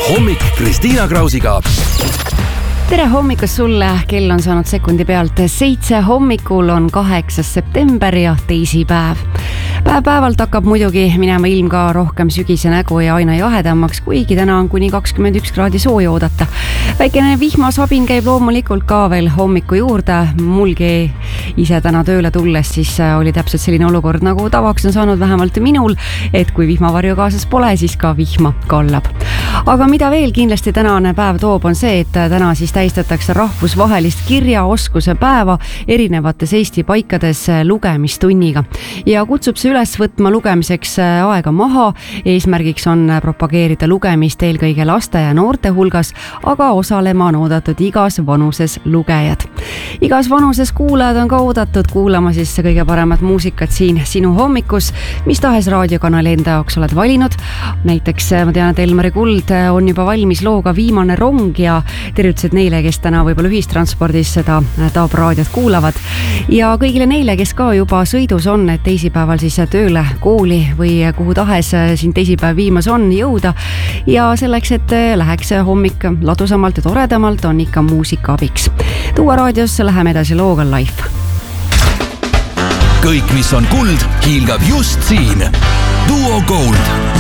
hommik Kristiina Krausiga. Tere hommikust sulle, kell on saanud sekundi pealt 7 hommikul, on 8. september ja teisipäev. Päev-päevalt hakkab muidugi minema ilm ka rohkem sügise nägu ja aina jahedamaks, kuigi täna on kuni 21 kraadi sooja oodata. Väikene vihmasabin käib loomulikult ka veel hommiku juurde. Mulgi ise täna tööle tulles siis oli täpselt selline olukord, nagu tavaks on saanud vähemalt minul, et kui vihmavarju kaasas pole, siis ka vihma kallab. Aga mida veel kindlasti tänane päev toob, on see, et täna siis tähistatakse rahvusvahelist kirjaoskuse päeva erinevates Eesti paikades lugemistunniga ja kutsub see üles võtma lugemiseks aega maha. Eesmärgiks on propageerida lugemist eelkõige laste ja noorte hulgas, aga osalema on oodatud igas vanuses lugejad. Igas vanuses kuulajad on ka oodatud kuulama siis kõige paremat muusikat siin sinu hommikus, mis tahes raadiokanali enda jaoks oled valinud. Näiteks ma tean, et Elmari Kuld on juba valmis looga Viimane rong ja tervitused neile, kes täna võib-olla ühistranspordis seda Taab raadiot kuulavad. Ja kõigile neile, kes ka juba sõidus on, et teisipäeval siis tööle, kooli või kuhu tahes siin teisipäev viimas on jõuda. Ja selleks, et läheks hommik ladusamalt ja toredamalt, on ikka muusika abiks. Tuua raadiosse, läheme edasi looga Life. Kõik, mis on kuld, hiilgab just siin. Duo Gold.